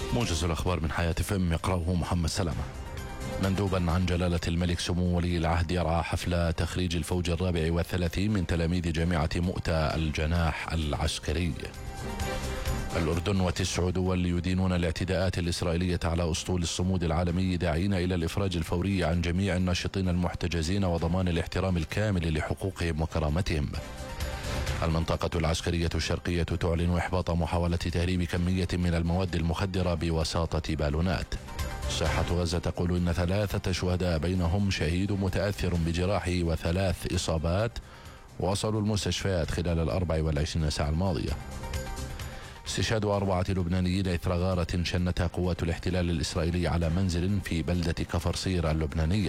موجز الأخبار من حياة فم يقرأه محمد سلامة. مندوبا عن جلالة الملك سمو ولي العهد يرعى حفل تخريج الفوج 34 من تلاميذ جامعة مؤتة الجناح العسكري. الأردن و9 دول يدينون الاعتداءات الإسرائيلية على أسطول الصمود العالمي، داعين إلى الإفراج الفوري عن جميع الناشطين المحتجزين وضمان الاحترام الكامل لحقوقهم وكرامتهم. المنطقة العسكرية الشرقية تعلن إحباط محاولة تهريب كمية من المواد المخدرة بوساطة بالونات. صحة غزة تقول إن 3 شهداء بينهم شهيد متأثر بجراحه و3 إصابات وصلوا المستشفيات خلال 24 ساعة الماضية. استشهاد 4 لبنانيين إثر غارة شنتها قوات الاحتلال الإسرائيلي على منزل في بلدة كفر صير اللبنانية.